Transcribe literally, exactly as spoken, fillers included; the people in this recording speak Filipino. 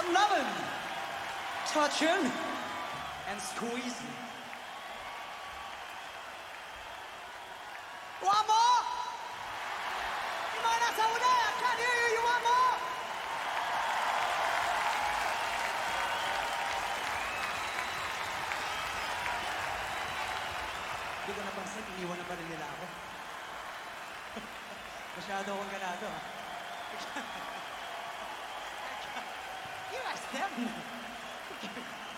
loving, touching, and squeezing. One more! Yung mga nasa una, I can't hear you, you want more? Hindi ko napansin, iniwan na pa rin nila ako. Masyado akong ganado, ha? You asked them.